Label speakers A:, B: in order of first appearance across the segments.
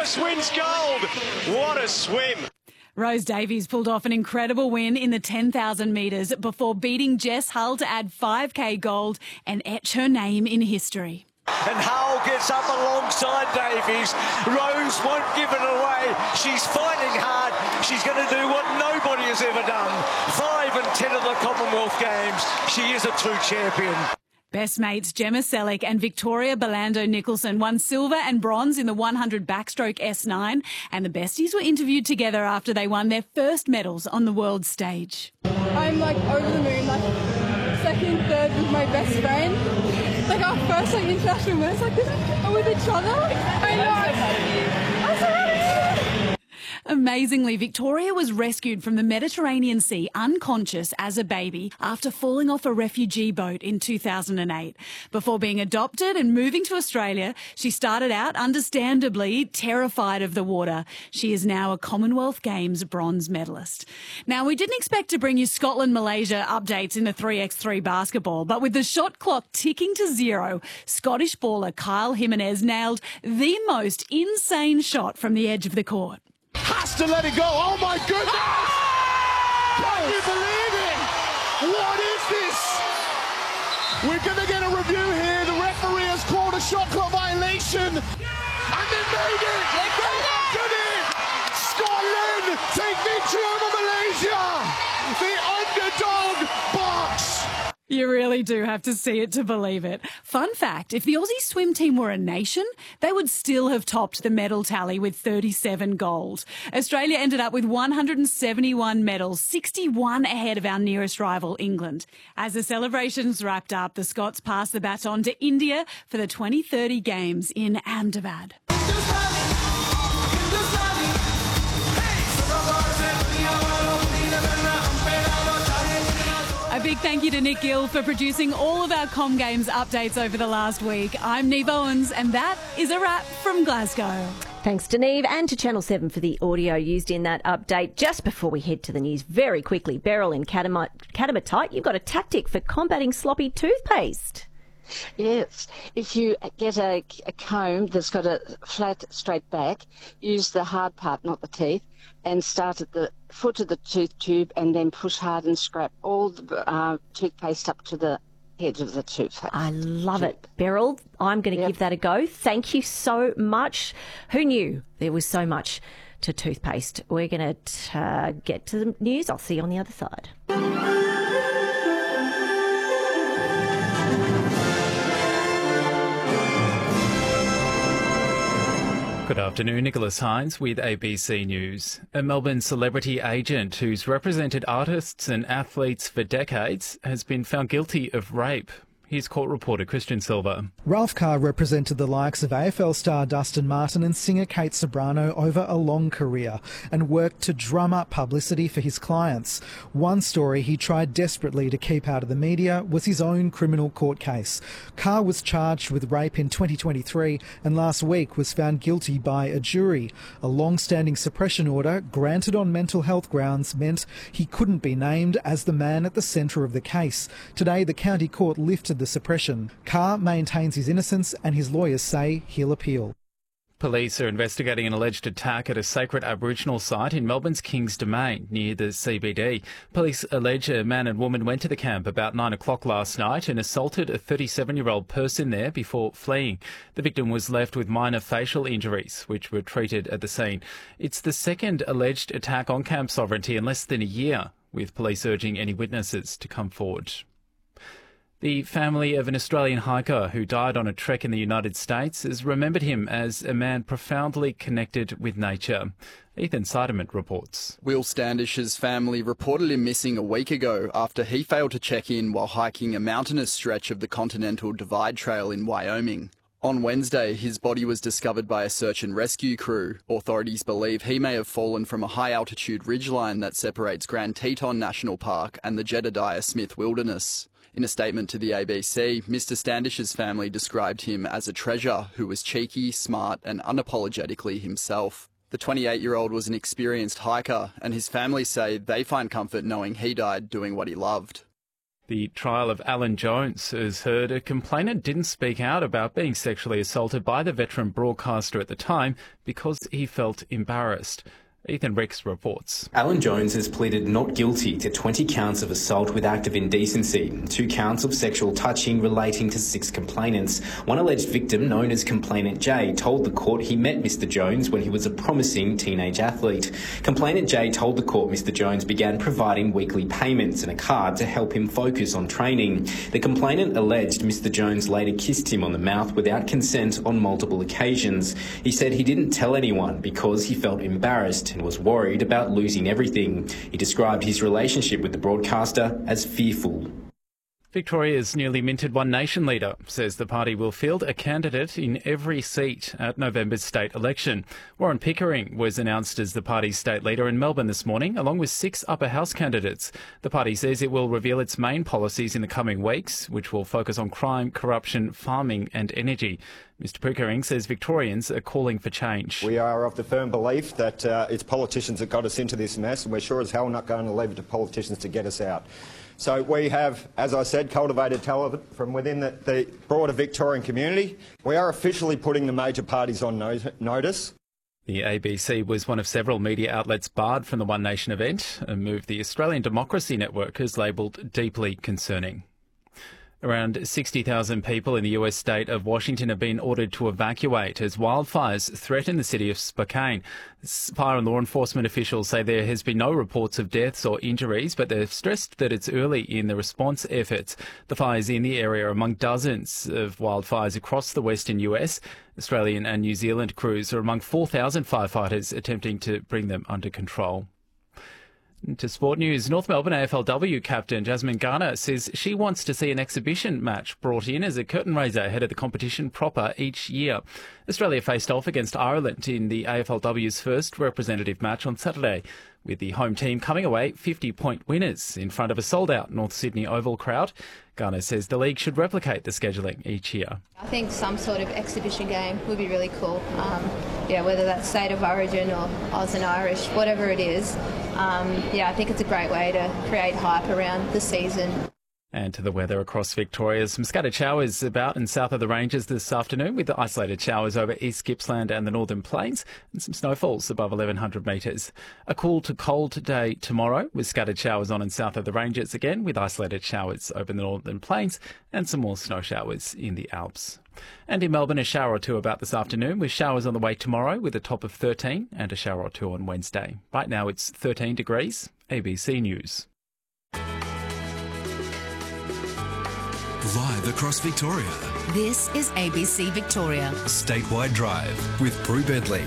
A: Morris wins gold. What a swim.
B: Rose Davies pulled off an incredible win in the 10,000 metres before beating Jess Hull to add 5k gold and etch her name in history.
A: And Hull gets up alongside Davies. Rose won't give it away. She's fighting hard. She's going to do what nobody has ever done. 5 and 10 of the Commonwealth Games. She is a true champion.
B: Best mates Gemma Selleck and Victoria Belando Nicholson won silver and bronze in the 100 backstroke S9, and the besties were interviewed together after they won their first medals on the world stage.
C: I'm over the moon, second, third with my best friend. Our first international men's this with each other. I know. I'm so happy.
B: Amazingly, Victoria was rescued from the Mediterranean Sea unconscious as a baby after falling off a refugee boat in 2008. Before being adopted and moving to Australia, she started out, understandably, terrified of the water. She is now a Commonwealth Games bronze medalist. Now, we didn't expect to bring you Scotland-Malaysia updates in the 3x3 basketball, but with the shot clock ticking to 0, Scottish baller Kyle Jimenez nailed the most insane shot from the edge of the court.
D: Has to let it go. Oh my goodness! Can you believe it? What is this? We're going to get a review here. The referee has called a shot clock violation. And they made it! They did it! Scotland take victory over Malaysia! The underdog box!
B: You really do have to see it to believe it. Fun fact, if the Aussie swim team were a nation, they would still have topped the medal tally with 37 gold. Australia ended up with 171 medals, 61 ahead of our nearest rival, England. As the celebrations wrapped up, the Scots passed the baton to India for the 2030 Games in Ahmedabad. A big thank you to Nick Gill for producing all of our Com Games updates over the last week. I'm Neve Owens, and that is a wrap from Glasgow.
E: Thanks to Neve and to Channel 7 for the audio used in that update. Just before we head to the news, very quickly, Beryl in Katamatite, you've got a tactic for combating sloppy toothpaste.
F: Yes, if you get a comb that's got a flat, straight back, use the hard part, not the teeth, and start at the foot of the tooth tube and then push hard and scrape all the toothpaste up to the edge of the toothpaste.
E: I love it. Beryl, I'm going to give that a go. Thank you so much. Who knew there was so much to toothpaste? We're going to get to the news. I'll see you on the other side.
G: Good afternoon, Nicholas Hines with ABC News. A Melbourne celebrity agent who's represented artists and athletes for decades has been found guilty of rape. Here's court reporter Christian Silva.
H: Ralph Carr represented the likes of AFL star Dustin Martin and singer Kate Ceberano over a long career and worked to drum up publicity for his clients. One story he tried desperately to keep out of the media was his own criminal court case. Carr was charged with rape in 2023 and last week was found guilty by a jury. A long-standing suppression order granted on mental health grounds meant he couldn't be named as the man at the centre of the case. Today, the county court lifted the suppression. Carr maintains his innocence and his lawyers say he'll appeal.
G: Police are investigating an alleged attack at a sacred Aboriginal site in Melbourne's Kings Domain near the CBD. Police allege a man and woman went to the camp about 9 o'clock last night and assaulted a 37-year-old person there before fleeing. The victim was left with minor facial injuries, which were treated at the scene. It's the second alleged attack on camp sovereignty in less than a year, with police urging any witnesses to come forward. The family of an Australian hiker who died on a trek in the United States has remembered him as a man profoundly connected with nature. Ethan Seiderman reports.
I: Will Standish's family reported him missing a week ago after he failed to check in while hiking a mountainous stretch of the Continental Divide Trail in Wyoming. On Wednesday, his body was discovered by a search and rescue crew. Authorities believe he may have fallen from a high-altitude ridgeline that separates Grand Teton National Park and the Jedediah Smith Wilderness. In a statement to the ABC, Mr. Standish's family described him as a treasure who was cheeky, smart and unapologetically himself. The 28-year-old was an experienced hiker, and his family say they find comfort knowing he died doing what he loved.
G: The trial of Alan Jones has heard a complainant didn't speak out about being sexually assaulted by the veteran broadcaster at the time because he felt embarrassed. Ethan Ricks reports.
J: Alan Jones has pleaded not guilty to 20 counts of assault with act of indecency, 2 counts of sexual touching relating to 6 complainants. One alleged victim, known as Complainant J, told the court he met Mr Jones when he was a promising teenage athlete. Complainant J told the court Mr Jones began providing weekly payments and a card to help him focus on training. The complainant alleged Mr Jones later kissed him on the mouth without consent on multiple occasions. He said he didn't tell anyone because he felt embarrassed and was worried about losing everything. He described his relationship with the broadcaster as fearful.
G: Victoria's newly minted One Nation leader says the party will field a candidate in every seat at November's state election. Warren Pickering was announced as the party's state leader in Melbourne this morning, along with 6 upper house candidates. The party says it will reveal its main policies in the coming weeks, which will focus on crime, corruption, farming and energy. Mr Pickering says Victorians are calling for change.
K: We are of the firm belief that it's politicians that got us into this mess, and we're sure as hell not going to leave it to politicians to get us out. So we have, as I said, cultivated talent from within the broader Victorian community. We are officially putting the major parties on notice.
G: The ABC was one of several media outlets barred from the One Nation event, a move the Australian Democracy Network has labelled deeply concerning. Around 60,000 people in the US state of Washington have been ordered to evacuate as wildfires threaten the city of Spokane. Fire and law enforcement officials say there has been no reports of deaths or injuries, but they've stressed that it's early in the response efforts. The fires in the area are among dozens of wildfires across the western US. Australian and New Zealand crews are among 4,000 firefighters attempting to bring them under control. To sport news, North Melbourne AFLW captain Jasmine Garner says she wants to see an exhibition match brought in as a curtain raiser ahead of the competition proper each year. Australia faced off against Ireland in the AFLW's first representative match on Saturday, with the home team coming away 50-point winners in front of a sold-out North Sydney Oval crowd. Garner says the league should replicate the scheduling each year.
L: I think some sort of exhibition game would be really cool. Whether that's State of Origin or Oz and Irish, whatever it is. I think it's a great way to create hype around the season.
G: And to the weather across Victoria, some scattered showers about and south of the ranges this afternoon, with isolated showers over East Gippsland and the Northern Plains, and some snowfalls above 1,100 metres. A cool to cold day tomorrow, with scattered showers on and south of the ranges again, with isolated showers over the Northern Plains and some more snow showers in the Alps. And in Melbourne, a shower or two about this afternoon, with showers on the way tomorrow with a top of 13 and a shower or two on Wednesday. Right now it's 13 degrees. ABC News.
M: Live across Victoria.
N: This is ABC Victoria.
M: Statewide Drive with Prue Bedley.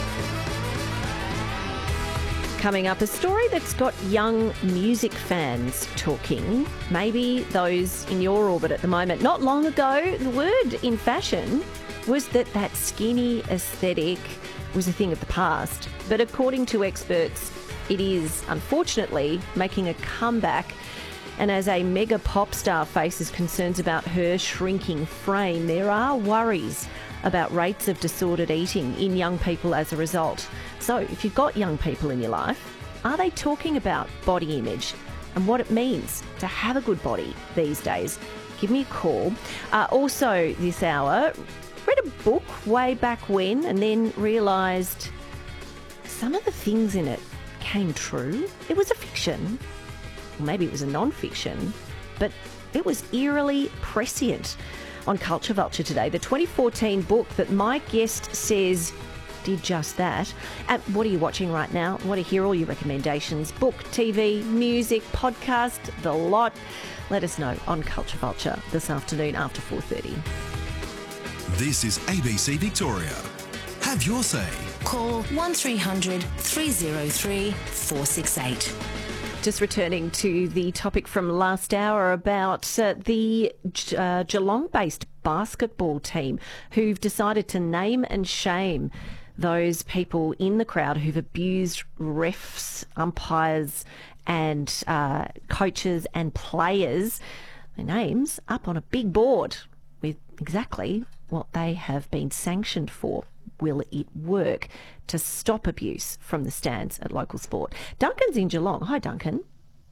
E: Coming up, a story that's got young music fans talking, maybe those in your orbit at the moment. Not long ago, the word in fashion was that skinny aesthetic was a thing of the past. But according to experts, it is unfortunately making a comeback. And as a mega pop star faces concerns about her shrinking frame, there are worries about rates of disordered eating in young people as a result. So if you've got young people in your life, are they talking about body image and what it means to have a good body these days? Give me a call. Also this hour, read a book way back when and then realised some of the things in it came true. It was a fiction. Or maybe it was a non-fiction, but it was eerily prescient. On Culture Vulture today, the 2014 book that my guest says did just that. And what are you watching right now? I want to hear all your recommendations. Book, TV, music, podcast, the lot. Let us know on Culture Vulture this afternoon after 4:30.
M: This is ABC Victoria. Have your say.
N: Call 1300 303 468.
E: Just returning to the topic from last hour about the Geelong-based basketball team who've decided to name and shame those people in the crowd who've abused refs, umpires and coaches and players. Their names up on a big board with exactly what they have been sanctioned for. Will it work to stop abuse from the stands at local sport? Duncan's in Geelong. Hi, Duncan.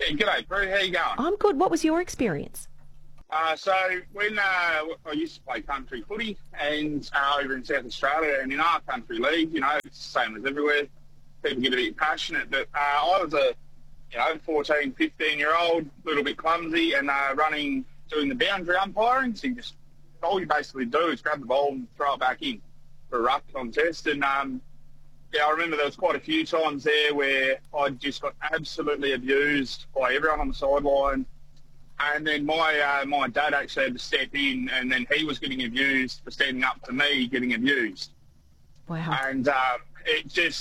O: Yeah, g'day, Prue. How you going?
E: I'm good. What was your experience?
O: So when I used to play country footy and over in South Australia and in our country league, it's the same as everywhere. People get a bit passionate, but I was a 14, 15-year-old, a little bit clumsy and doing the boundary umpiring. So all you basically do is grab the ball and throw it back in for a ruck contest. And I remember there was quite a few times there where I just got absolutely abused by everyone on the sideline. And then my dad actually had to step in, and then he was getting abused for standing up to me getting abused.
E: Wow.
O: And the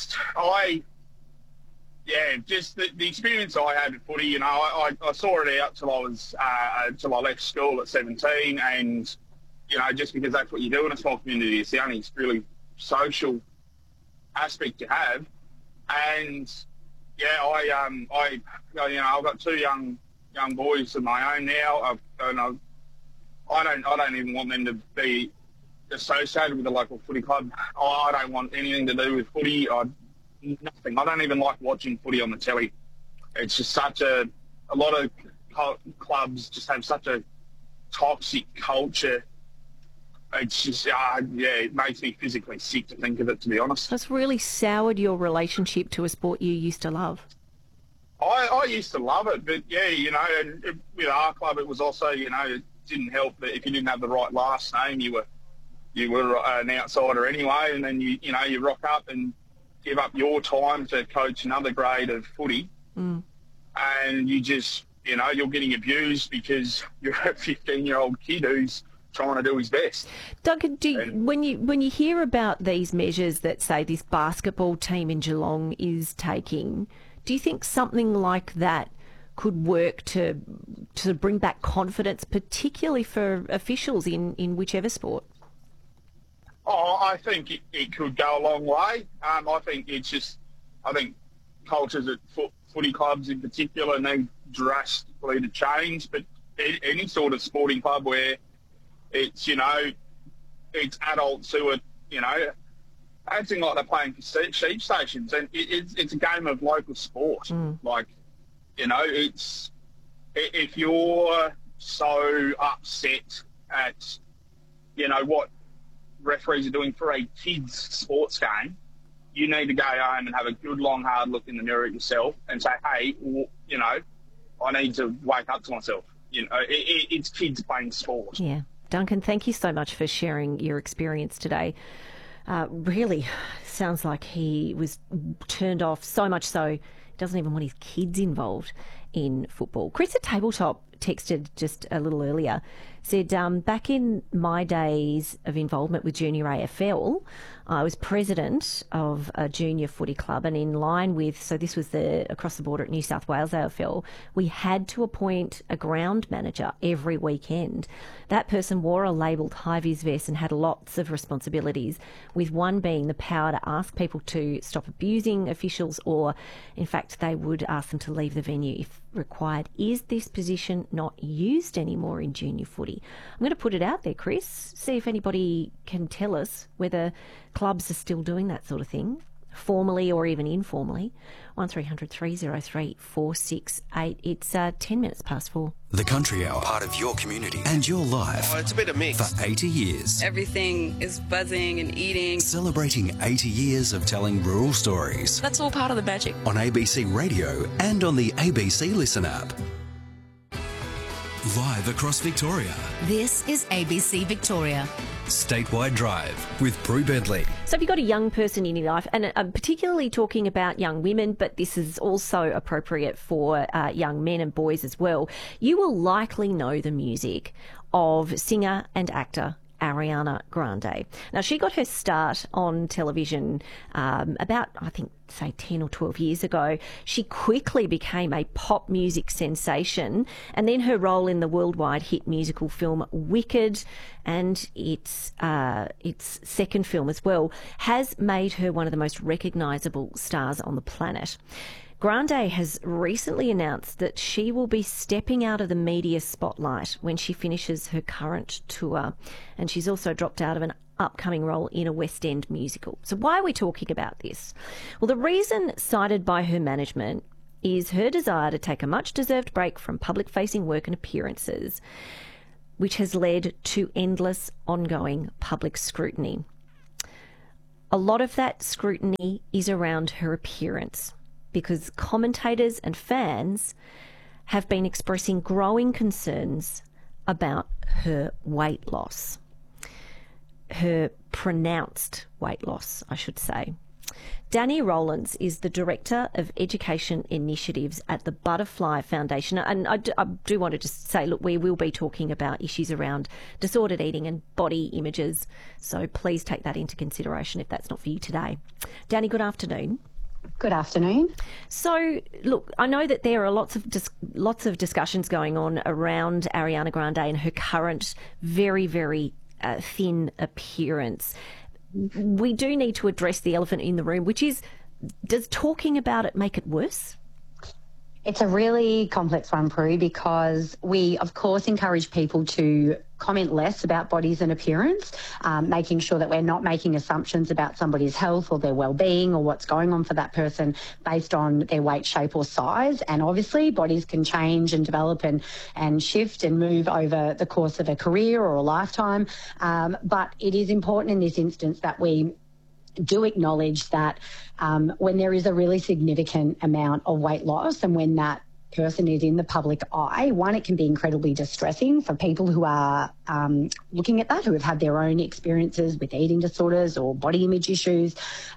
O: experience I had with footy, I saw it out till I left school at 17, and just because that's what you do in a small community, it's the only really social aspect you have. And I've got two young boys of my own now. I don't even want them to be associated with the local footy club. I don't want anything to do with footy. Nothing. I don't even like watching footy on the telly. It's just a lot of clubs just have such a toxic culture. It's just, it makes me physically sick to think of it, to be honest.
E: That's really soured your relationship to a sport you used to love.
O: I used to love it, but and with our club, it was also, it didn't help that if you didn't have the right last name, you were an outsider anyway, and then you rock up and give up your time to coach another grade of footy, and you just, you're getting abused because you're a 15-year-old kid who's trying to do his best.
E: Duncan, when you hear about these measures that, say, this basketball team in Geelong is taking, do you think something like that could work to bring back confidence, particularly for officials in whichever sport?
O: Oh, I think it could go a long way. I think cultures at footy clubs in particular need drastically to change, but any sort of sporting club where it's, it's adults who are, acting like they're playing for sheep stations, and it's a game of local sport. Like, it's, if you're so upset at, what referees are doing for a kids' sports game, you need to go home and have a good, long, hard look in the mirror at yourself and say, hey, I need to wake up to myself. It's kids playing sport.
E: Yeah. Duncan, thank you so much for sharing your experience today. Really sounds like he was turned off, so much so he doesn't even want his kids involved in football. Chris at Tabletop texted just a little earlier, said, back in my days of involvement with junior AFL, I was president of a junior footy club, and in line with, so this was across the border at New South Wales AFL, we had to appoint a ground manager every weekend. That person wore a labelled high-vis vest and had lots of responsibilities, with one being the power to ask people to stop abusing officials, or in fact they would ask them to leave the venue if required. Is this position not used anymore in junior footy? I'm going to put it out there, Chris, see if anybody can tell us whether clubs are still doing that sort of thing, formally or even informally. 1300 303 468. It's 10 minutes past 4.
M: The Country Hour, part of your community and your life.
P: Oh, it's a bit of mix.
M: For 80 years.
P: Everything is buzzing and eating.
M: Celebrating 80 years of telling rural stories.
P: That's all part of the magic.
M: On ABC Radio and on the ABC Listen app. Live across Victoria.
N: This is ABC Victoria.
M: Statewide Drive with Prue Bentley.
E: So if you've got a young person in your life, and I'm particularly talking about young women, but this is also appropriate for young men and boys as well, you will likely know the music of singer and actor Ariana Grande. Now, she got her start on television about, I think, say 10 or 12 years ago. She quickly became a pop music sensation, and then her role in the worldwide hit musical film Wicked and its second film as well has made her one of the most recognisable stars on the planet. Grande has recently announced that she will be stepping out of the media spotlight when she finishes her current tour, and she's also dropped out of an upcoming role in a West End musical. So why are we talking about this? Well, the reason cited by her management is her desire to take a much-deserved break from public-facing work and appearances, which has led to endless ongoing public scrutiny. A lot of that scrutiny is around her appearance, because commentators and fans have been expressing growing concerns about her weight loss. Her pronounced weight loss, I should say. Danny Rowlands is the Director of Education Initiatives at the Butterfly Foundation. And I do want to just say, look, we will be talking about issues around disordered eating and body images. So please take that into consideration if that's not for you today. Danny, good afternoon.
Q: Good afternoon.
E: So, look, I know that there are lots of discussions going on around Ariana Grande and her current very, very thin appearance. We do need to address the elephant in the room, which is, does talking about it make it worse?
Q: It's a really complex one, Prue, because we, of course, encourage people to comment less about bodies and appearance, making sure that we're not making assumptions about somebody's health or their well-being or what's going on for that person based on their weight, shape or size. And obviously bodies can change and develop and shift and move over the course of a career or a lifetime. But it is important in this instance that we do acknowledge that when there is a really significant amount of weight loss and when that person is in the public eye, one, it can be incredibly distressing for people who are looking at that, who have had their own experiences with eating disorders or body image issues.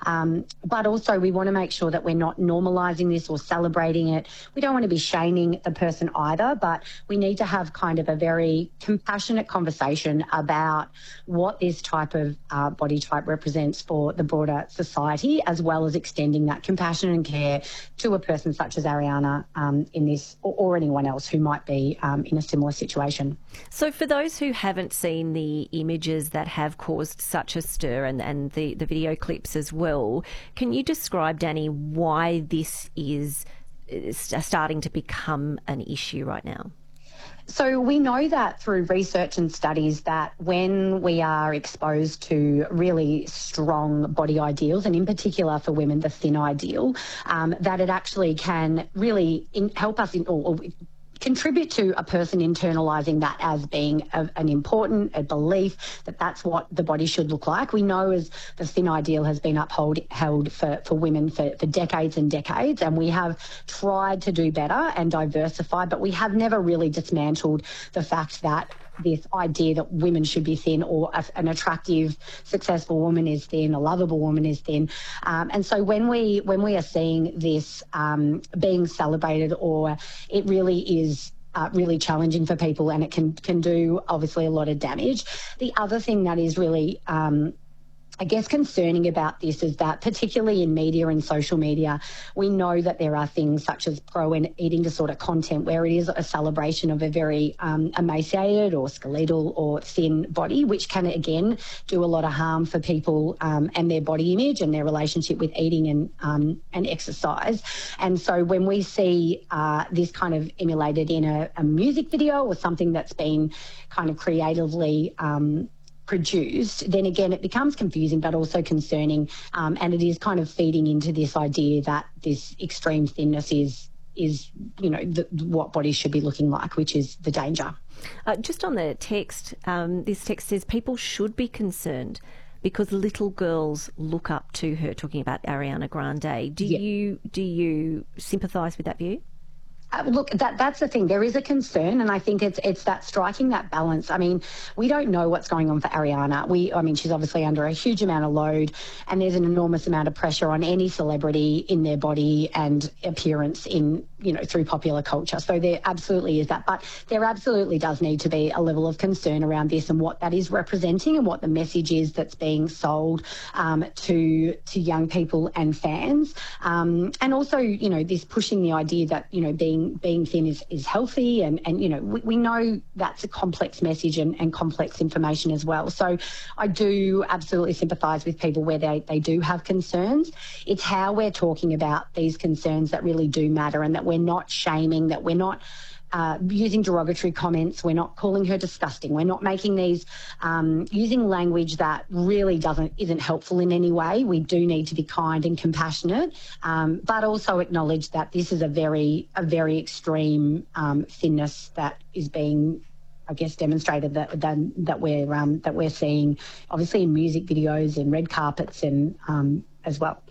Q: But also we want to make sure that we're not normalising this or celebrating it. We don't want to be shaming the person either, but we need to have kind of a very compassionate conversation about what this type of body type represents for the broader society, as well as extending that compassion and care to a person such as Ariana in this, or anyone else who might be in a similar situation.
E: So for those who haven't seen the images that have caused such a stir and the video clips as well, can you describe, Danny, why this is starting to become an issue right now?
Q: So we know that through research and studies that when we are exposed to really strong body ideals, and in particular for women, the thin ideal, that it actually can really help us or contribute to a person internalising that as being an important belief that that's what the body should look like. We know as the thin ideal has been held for women for decades and decades, and we have tried to do better and diversify, but we have never really dismantled the fact that this idea that women should be thin, or an attractive, successful woman is thin, a lovable woman is thin. And so when we are seeing this being celebrated, or it really is really challenging for people, and it can do obviously a lot of damage. The other thing that is really I guess concerning about this is that, particularly in media and social media, we know that there are things such as pro and eating disorder content where it is a celebration of a very emaciated or skeletal or thin body, which can again do a lot of harm for people and their body image and their relationship with eating and exercise. And so when we see this kind of emulated in a music video or something that's been kind of creatively produced, then again it becomes confusing but also concerning, and it is kind of feeding into this idea that this extreme thinness is what bodies should be looking like, which is the danger.
E: Just on the text, this text says people should be concerned because little girls look up to her, talking about Ariana Grande. Do you sympathise with that view?
Q: Look, that's the thing. There is a concern, and I think it's that striking that balance. I mean, we don't know what's going on for Ariana. I mean, she's obviously under a huge amount of load, and there's an enormous amount of pressure on any celebrity in their body and appearance through popular culture. So there absolutely is that. But there absolutely does need to be a level of concern around this and what that is representing and what the message is that's being sold to young people and fans. And also, this pushing the idea that, being thin is healthy, and we know that's a complex message and complex information as well. So I do absolutely sympathise with people where they do have concerns. It's how we're talking about these concerns that really do matter, and that we're not shaming, that we're not using derogatory comments. We're not calling her disgusting. We're not making these, using language that really isn't helpful in any way. We do need to be kind and compassionate, but also acknowledge that this is a very extreme thinness that is being, I guess, demonstrated that we're seeing, obviously in music videos and red carpets and as well.